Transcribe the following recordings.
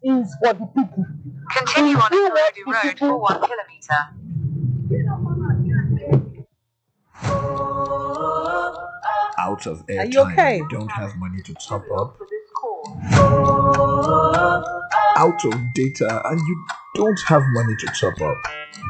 is for the people. Continue on Ikorodu Road for 1 kilometer. Out of Are airtime you okay? and don't have money to top up. Out of data and you don't have money to top up.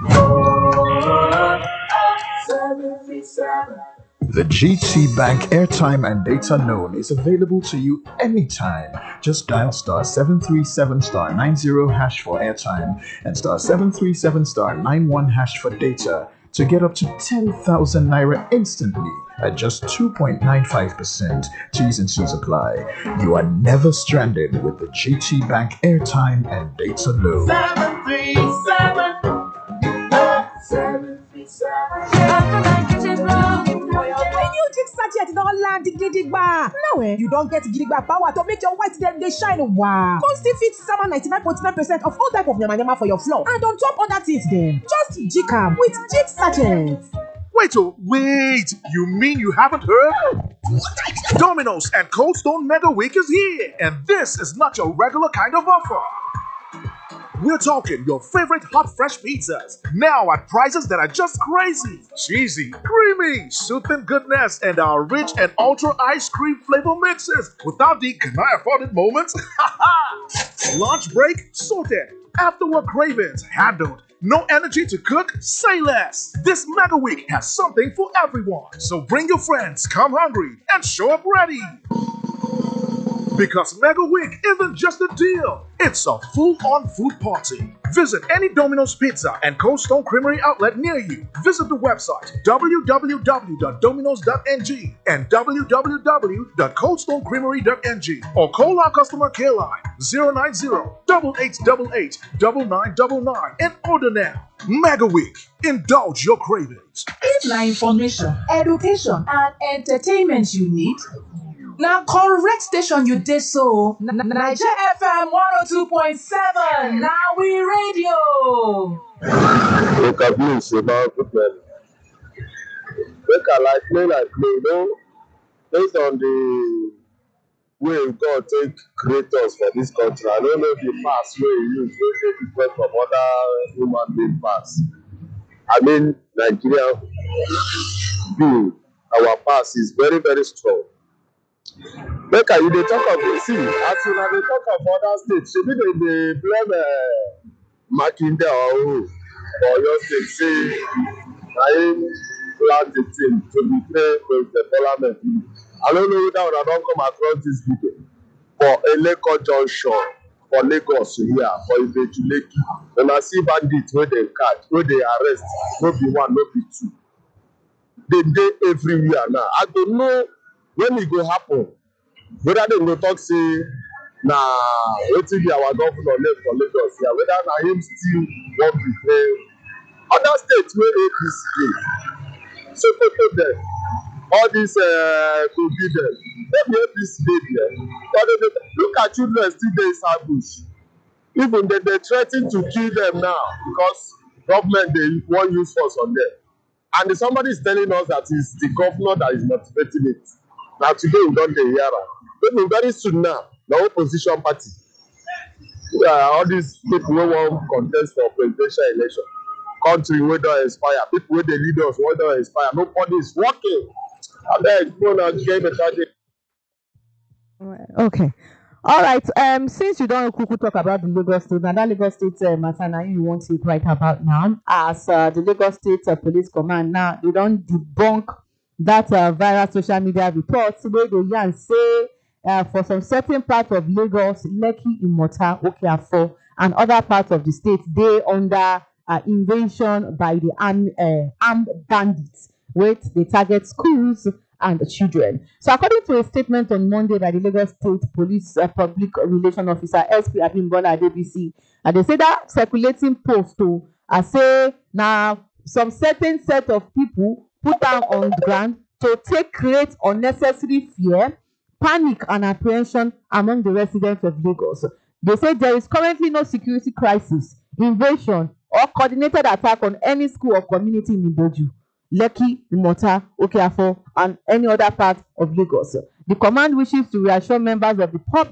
The GT Bank airtime and data loan is available to you anytime. Just dial star 737 star 90 hash for airtime and star 737 star 91 hash for data to get up to 10,000 naira instantly at just 2.95%. T's and C's apply. You are never stranded with the GT Bank airtime and data loan. 737. New Jig Sachet don't land gidigba. Now you don't get gidigba power to make your white dem dey shine. Wow. Come still fit sama 99.9% of all type of yama for your floor. And on top other things dem. Just jig am with Jig Sachet. Wait, you mean you haven't heard? Domino's and Cold Stone Mega Week is here, and this is not your regular kind of offer. We're talking your favorite hot fresh pizzas, now at prices that are just crazy. Cheesy, creamy, soothing goodness, and our rich and ultra ice cream flavor mixes without the can I afford it moments. Lunch break sorted. After work cravings handled. No energy to cook? Say less. This Mega Week has something for everyone. So bring your friends, come hungry, and show up ready. Because Mega Week isn't just a deal, it's a full-on food party. Visit any Domino's Pizza and Cold Stone Creamery outlet near you. Visit the website www.dominos.ng and www.coldstonecreamery.ng or call our customer care line 090-8888-9999 and order now. Mega Week. Indulge your cravings. If na information, education, and entertainment you need, na correct station you dey so. Naija FM 102.7 na we radio. Make a please about football. Make a like play, based on the way God take create us for this country. I don't know the past way you use, wey different from other human being past. I mean, Nigeria being our past is very, very strong. Make you dey talk of the sea, as you dey talk of other states, shebi dey blame Makinde or Oyo State say na him plant the thing to betray President Bola Ahmed Tinubu. I don't know whether una don come across this video for Eleko Junction for Lagos here for Ibeju Lekki. Una see bandits wey dem catch, wey dey arrest, no be one, no be two. Dem dey everywhere now. I don't know when e go happen. Whether dem go talk say na wetin be our governor left for Lagos here, whether na him still wan betray other states wey APC dey. Sokoto dem, all dis Kogi dem, no be APC dey there. But look at children still dey inside bush. Even dem dey threa ten to kill them now because government dey wan use force on them. And somebody is telling us that it's the governor that is motivating it. Now today we don dey hear am. Maybe very soon now, the opposition party, all these people wey wan contest for presidential election, country wey don expire, people wey dey lead us wey don expire, nobody is working. Abeg, go na get better day. Okay. All right. Since you don't talk about the Lagos State, and that Lagos State matter now you want to write about now, as the Lagos State Police Command now they don't debunk that viral social media reports where they yan say for some certain part of Lagos, Lekki, Imota, Okeafo, and other parts of the state, they under invasion by the armed bandits, which they target schools and children. So according to a statement on Monday by the Lagos State Police Public Relations Officer SP Abimbola Adebisi, they say that circulating post to say now some certain set of people put down on the ground to create unnecessary fear, panic and apprehension among the residents of Lagos. They say there is currently no security crisis, invasion or coordinated attack on any school or community in Ibeju, Lekki, Imota, Okeafo, and any other part of Lagos. The command wishes to reassure members of the public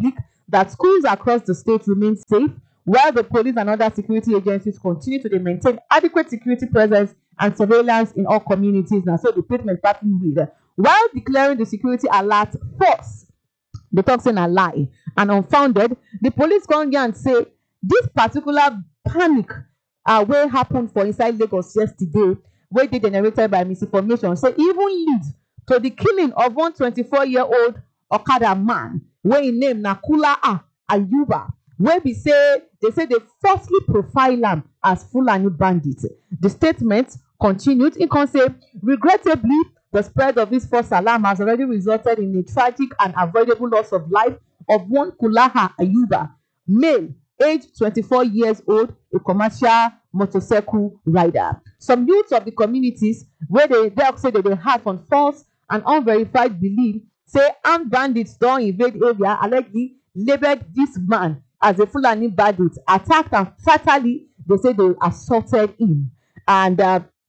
that schools across the state remain safe, while the police and other security agencies continue to maintain adequate security presence and surveillance in all communities. Now, so the statement partly read, while declaring the security alert false, they talk saying a lie and unfounded, the police come here and say this particular panic wey happen for inside Lagos yesterday, wey dey generated by misinformation, say even lead to the killing of one 24-year-old Okada man wey im name na Kula Ayuba, wey be say they falsely profile am as Fulani bandit. The statement continued, e come say regrettably the spread of this false alarm has already resulted in a tragic and avoidable loss of life of one Kulaha Ayuba, male, aged 24 years old, a commercial motorcycle rider. Some youths of the communities where they say that they had on false and unverified belief say armed bandits don invade area, allegedly labeled this man as a Fulani bandit, attacked and fatally they say they assaulted him. And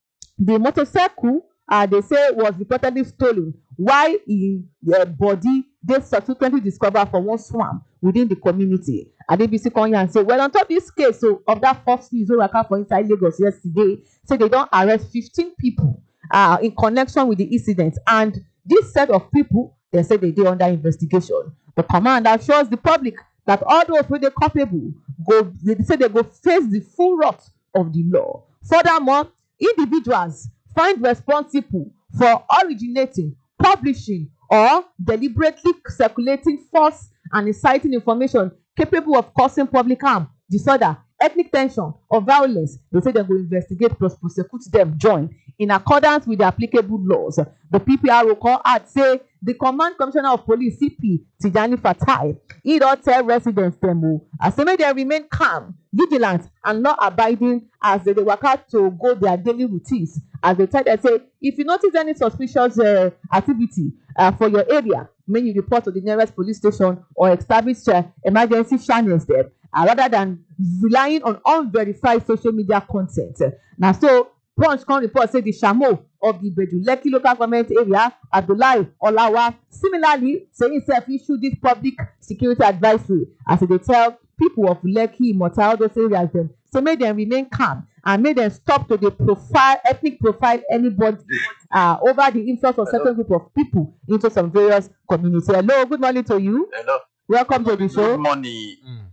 the motorcycle they say was reportedly stolen, while his body they subsequently discovered from one swamp within the community. Adebisi Konya and say, well, on top of this case of that false news wey waka for inside Lagos yesterday, say they don arrest 15 people in connection with the incident, and this set of people they say they dey under investigation. The command assures the public that all those wey dey culpable they go face the full wrath of the law. Furthermore, individuals find responsible for originating, publishing, or deliberately circulating false and inciting information capable of causing public harm, disorder, ethnic tension, or violence. They say they will investigate plus prosecute them join in accordance with the applicable laws. The PPRO call out say the Command Commissioner of Police CP Tijani Fatai, he don tell residents them as they make them remain calm, vigilant, and not abiding as they work out to go their daily routines. As they tell them, say if you notice any suspicious activity for your area, may you report to the nearest police station or establish emergency channels there, rather than relying on unverified social media content. Now, so Punch can report say the Shamo of the Bedu-Lekki local government area, Abdullahi Olawa, similarly say himself issued this public security advisory as they tell people of Lekki, Imota, all those areas them, so make them remain calm and make them stop to the ethnic profile anybody over the influence of certain group of people into some various communities. Hello, good morning to you. Hello. Welcome to the show. Good morning.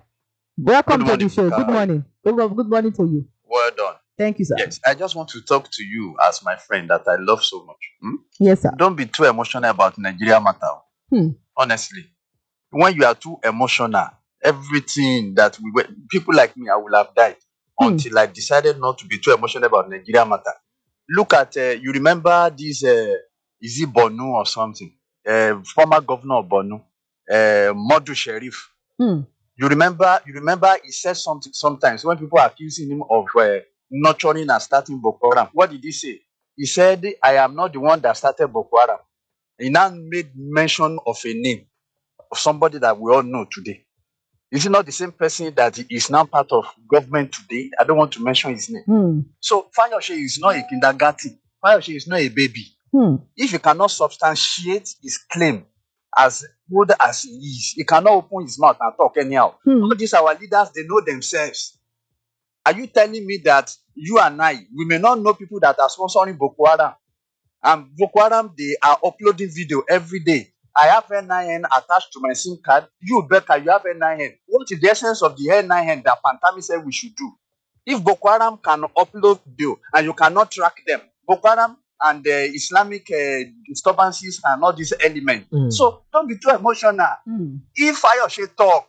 Welcome Good to morning, the show. Good Kaka. morning. Good morning to you. Well done. Thank you, sir. Yes, I just want to talk to you as my friend that I love so much. Yes, sir. Don't be too emotional about Nigeria matter. Honestly, when you are too emotional, everything that people like me, I will have died until I decided not to be too emotional about Nigeria matter. Look at you remember this is it Borno or something? Former governor of Borno, Modu Sheriff. You remember he said something sometimes when people are accusing him of nurturing and starting Boko Haram. What did he say? He said, I am not the one that started Boko Haram. He now made mention of a name of somebody that we all know today. Is it not the same person that is now part of government today? I don't want to mention his name. So Fayose is not a kindergarten. Fayose is not a baby. If he cannot substantiate his claim as good as he is, he cannot open his mouth and talk anyhow. All these our leaders, they know themselves. Are you telling me that you and I, we may not know people that are sponsoring Boko Haram? And Boko Haram, they are uploading video every day. I have N9N attached to my SIM card. You, Becca, you have N9N. What is the essence of the N9N that Pantami said we should do? If Boko Haram can upload video and you cannot track them, Boko Haram and Islamic disturbances and all these elements. So don't be too emotional. If Fayose talk,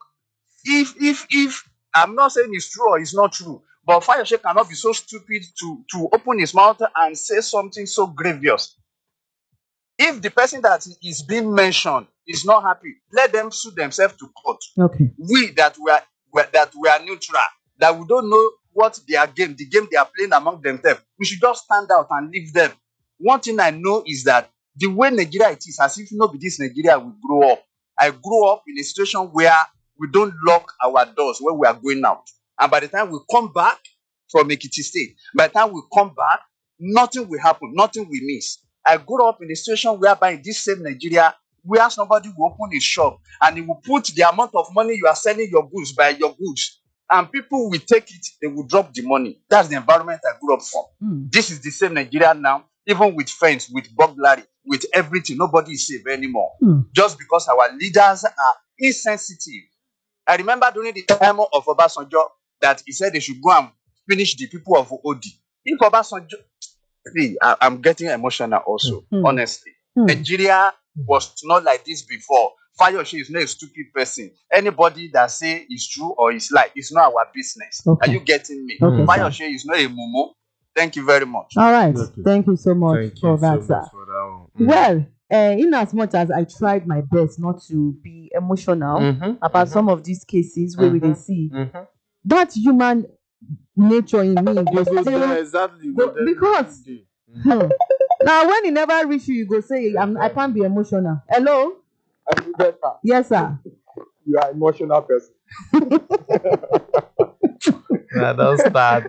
if I'm not saying it's true or it's not true, but Fayose cannot be so stupid to open his mouth and say something so grievous. If the person that is being mentioned is not happy, let them sue themselves to court. Okay. We that we are neutral, that we don't know what their game, the game they are playing among themselves, we should just stand out and leave them. One thing I know is that the way Nigeria it is, as if not be this Nigeria we grow up. I grew up in a situation where we don't lock our doors when we are going out. And by the time we come back from Ekiti State, by the time we come back, nothing will happen, nothing will miss. I grew up in a situation whereby in this same Nigeria, where somebody will open his shop and he will put the amount of money you are selling your goods by your goods, and people will take it, they will drop the money. That's the environment I grew up from. This is the same Nigeria now, even with fence, with burglary, with everything. Nobody is safe anymore. Just because our leaders are insensitive. I remember during the time of Obasanjo that he said they should go and finish the people of Odi. If Obasanjo, see, I'm getting emotional also, honestly. Nigeria was not like this before. Fayose is not a stupid person. Anybody that say it's true or it's lie, it's not our business. Are you getting me? Fayose is not a mumu. Thank you very much. All right. Thank you so much for that, sir. Well, in as much as I tried my best not to be emotional about some of these cases where we dey see, that human nature in me goes because now when he never reach you, you go say I can't be emotional. Hello? Yes, sir. You are emotional person. Don't start.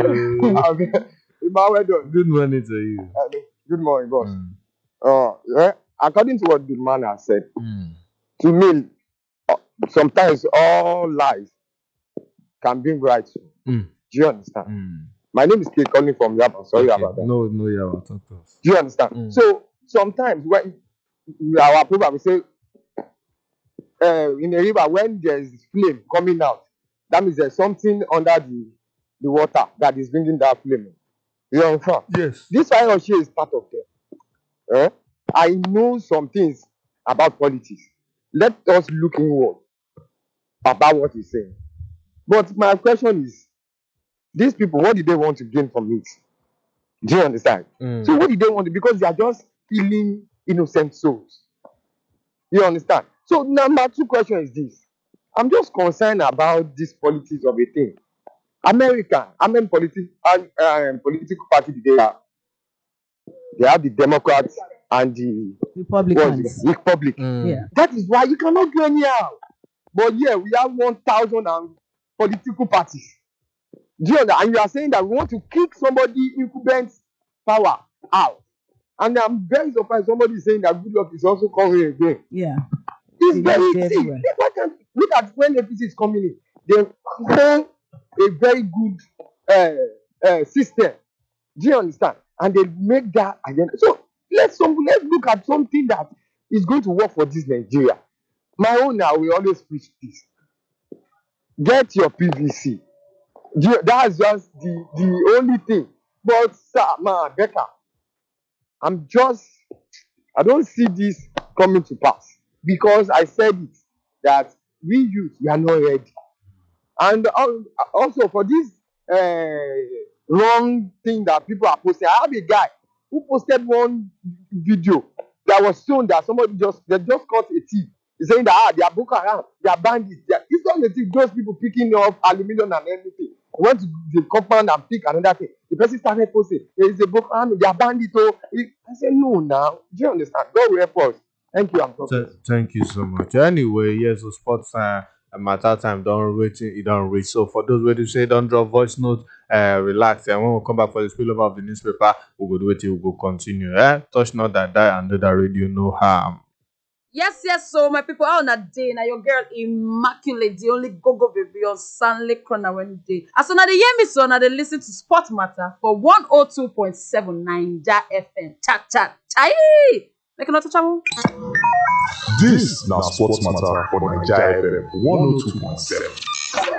Good morning to you. Good morning, boss. According to what the man has said, to me, sometimes all lies can bring right. Do you understand? My name is Kate calling from Yaba. Sorry about that. No, Yaba. Talk to us. Do you understand? So sometimes when our program say in a river, when there is flame coming out, that means there's something under the water that is bringing that flame. You understand? Yes. This Fayose is part of them. I know some things about politics. Let us look inward about what he's saying. But my question is, these people, what did they want to gain from it? Do you understand? So what did they want to? Because they are just killing innocent souls. You understand? So number two question is this. I'm just concerned about this politics of a thing. America, how many political party they have? They have the Democrats and the Republicans. Yeah. That is why you cannot go anyhow. But yeah, we have 1,000 political parties. Do you understand? And you are saying that we want to kick somebody incumbent power out. And I'm very surprised somebody is saying that Goodluck is also coming again. Yeah. It's very easy. Look at when APC is coming in. They hold a very good system. Do you understand? And they make that agenda. So let's look at something that is going to work for this Nigeria. My own now, we always preach this. Get your PVC. That's just the only thing. But sir, man, better. I don't see this coming to pass. Because I said it, that we youth, we are not ready. And also for this wrong thing that people are posting, I have a guy who posted one video that was shown that somebody just caught a thief. He's saying that they are Boko Haram, they are bandits. It's not the thief, those people picking up aluminium and everything. Went to the compound and pick another thing. The person started posting, there is a Boko Haram, they are bandits. I said, no, now. Do you understand? God will help us. Thank you. Thank you so much. Anyway, yes, so sports matter time don't reach it don't reach. So for those who say don't drop voice note, relax. And when we come back for the spillover of the newspaper, we'll go do it, we'll go continue. Touch not that die and do that radio no harm. Yes, so my people out on that day. Now your girl Immaculate, the only go baby on Stanley Corner when day. As soon as they hear me, so now they listen to Sport Matter for 102.7 Naija FM. Chat. Make another channel. This now Sports Matter for Naija FM 102.7.